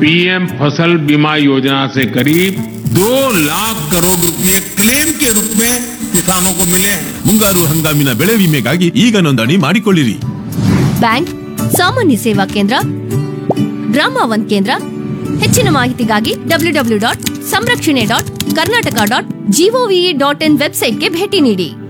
PM फसल बीमा योजना से करीब 2 लाख करोड़ रुपए क्लेम के रूप में किसानों को मिले हैं। ಮುಂಗಾರು ಹಂಗಾಮಿನ ಬೆಳೆ ವಿಮೆಗಾಗಿ ಈಗ ನೋಂದಣಿ ಮಾಡಿಕೊಳ್ಳಿರಿ. ಬ್ಯಾಂಕ್, ಸಾಮಾನ್ಯ ಸೇವಾ ಕೇಂದ್ರ, ಗ್ರಾಮ ಒನ್ ಕೇಂದ್ರ. ಹೆಚ್ಚಿನ ಮಾಹಿತಿಗಾಗಿ www.samrakshane.karnataka.gov.in ವೆಬ್ಸೈಟ್ಗೆ ಭೇಟಿ ನೀಡಿ.